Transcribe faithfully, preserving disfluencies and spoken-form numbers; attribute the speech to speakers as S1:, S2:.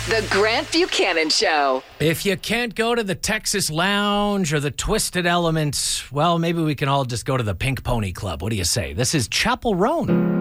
S1: The Grant Buchanan Show.
S2: If you can't go to the Texas Lounge or the Twisted Elements, well, maybe we can all just go to the Pink Pony Club. What do you say? This is Chapel Roan.